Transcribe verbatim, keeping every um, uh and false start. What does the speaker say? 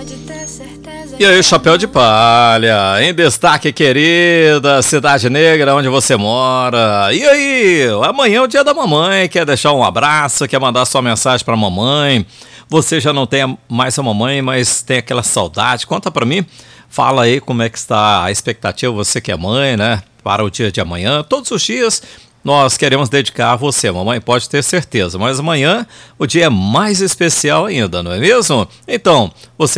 E aí, chapéu de palha, em destaque, querida Cidade Negra, onde você mora. E aí, amanhã é o dia da mamãe, quer deixar um abraço, quer mandar sua mensagem pra mamãe. Você já não tem mais a mamãe, mas tem aquela saudade. Conta pra mim, fala aí como é que está a expectativa, você que é mãe, né, para o dia de amanhã. Todos os dias nós queremos dedicar a você, mamãe, pode ter certeza. Mas amanhã o dia é mais especial ainda, não é mesmo? Então, você